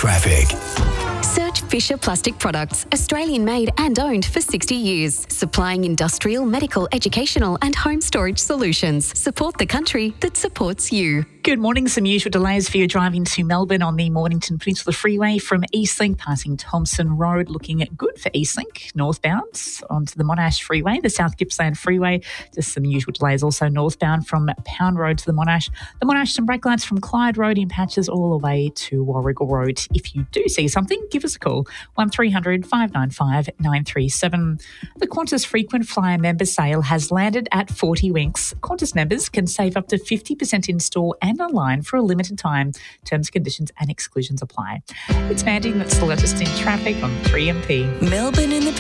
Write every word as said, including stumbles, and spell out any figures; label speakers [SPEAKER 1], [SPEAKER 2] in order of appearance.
[SPEAKER 1] traffic.
[SPEAKER 2] Search Fisher Plastic Products, Australian made and owned for sixty years, supplying industrial, medical, educational and home storage solutions. Support the country that supports you.
[SPEAKER 3] Good morning. Some usual delays for your driving to Melbourne on the Mornington Peninsula Freeway from Eastlink passing Thompson Road. Looking good for Eastlink northbound onto the Monash Freeway, the South Gippsland Freeway. Just some usual delays also northbound from Pound Road to the Monash. The Monash, some brake lights from Clyde Road in patches all the way to Warrigal Road. If you do see something, give us a call. one three hundred five nine five nine three seven. The Qantas Frequent Flyer member sale has landed at forty winks. Qantas members can save up to fifty percent in store and online for a limited time. Terms, conditions and exclusions apply. It's Mandy, that's the latest in traffic on three M P.
[SPEAKER 4] Melbourne in the